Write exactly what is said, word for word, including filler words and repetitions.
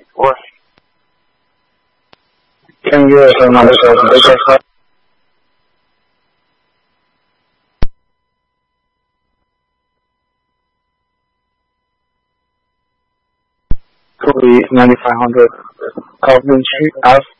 four. Can you give us a number so I can take that call? Please, ninety-five hundred Calvin Street, Alpha.